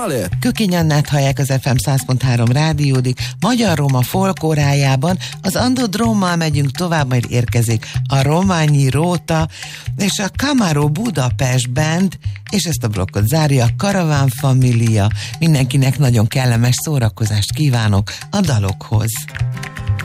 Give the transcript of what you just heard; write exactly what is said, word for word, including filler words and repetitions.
male? Kökény Annát hallják, az ef em száz pont három rádiódik. Magyar Roma folkórájában az Andodrómmal megyünk tovább, majd érkezik a Rományi Róta és a Camaro Budapest Band, és ezt a blokkot zárja a Karaván Família. Mindenkinek nagyon kellemes szórakozást kívánok a dalokhoz.